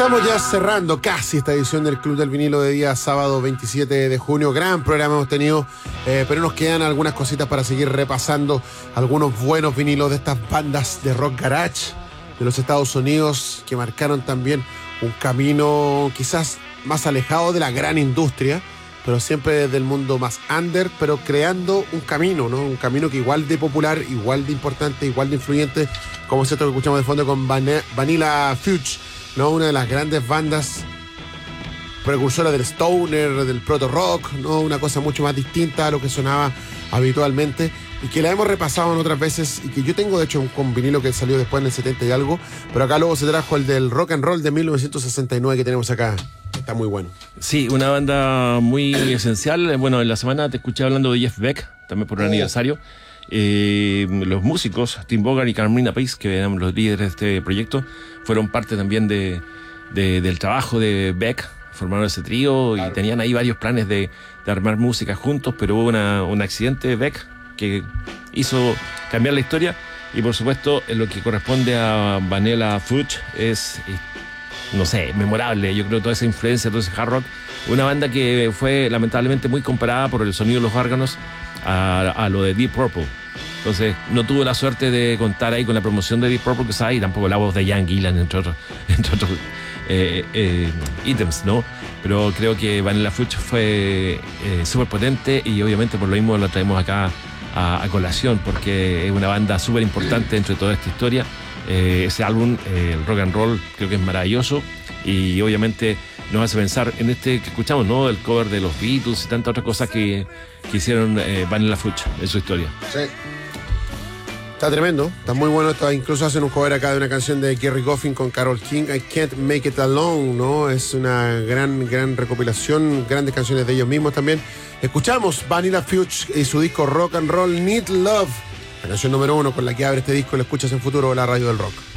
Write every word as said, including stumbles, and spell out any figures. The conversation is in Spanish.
Estamos ya cerrando casi esta edición del Club del Vinilo de día sábado veintisiete de junio. Gran programa hemos tenido, eh, pero nos quedan algunas cositas para seguir repasando algunos buenos vinilos de estas bandas de rock garage de los Estados Unidos que marcaron también un camino quizás más alejado de la gran industria, pero siempre desde el mundo más under, pero creando un camino, ¿no? Un camino que igual de popular, igual de importante, igual de influyente, como es esto que escuchamos de fondo con Van- Vanilla Fudge, ¿no? Una de las grandes bandas precursoras del stoner, del proto rock, ¿no? Una cosa mucho más distinta a lo que sonaba habitualmente y que la hemos repasado en otras veces y que yo tengo de hecho un, un vinilo que salió después en el setenta y algo, pero acá luego se trajo el del rock and roll de mil novecientos sesenta y nueve que tenemos acá. Está muy bueno. Sí, una banda muy esencial. Bueno, en la semana te escuché hablando de Jeff Beck, también por un oh. aniversario. Eh, los músicos, Tim Bogart y Carmina Pace, que eran los líderes de este proyecto, fueron parte también de, de, del trabajo de Beck. Formaron ese trío claro. y tenían ahí varios planes de, de armar música juntos, pero hubo una, un accidente de Beck que hizo cambiar la historia. Y por supuesto, en lo que corresponde a Vanilla Fudge es, no sé, memorable. Yo creo toda esa influencia, todo ese hard rock. Una banda que fue lamentablemente muy comparada por el sonido de los órganos a, a lo de Deep Purple. Entonces, no tuvo la suerte de contar ahí con la promoción de Deep Purple que está ahí, tampoco la voz de Ian Gillan, entre otros, entre otros eh, eh, ítems, ¿no? Pero creo que Vanilla Fudge fue eh, súper potente y obviamente por lo mismo lo traemos acá a, a colación, porque es una banda súper importante dentro de toda esta historia. Eh, ese álbum, eh, el rock and roll, creo que es maravilloso y obviamente nos hace pensar en este que escuchamos, ¿no? El cover de los Beatles y tantas otras cosas que, que hicieron eh, Vanilla Fudge en su historia. Sí. Está tremendo, está muy bueno. Está, incluso hacen un cover acá de una canción de Kerry Goffin con Carole King, I Can't Make It Alone, ¿no? Es una gran, gran recopilación, grandes canciones de ellos mismos también. Escuchamos Vanilla Fudge y su disco Rock and Roll Need Love, la canción número uno con la que abre este disco. Lo escuchas en Futuro, la radio del rock.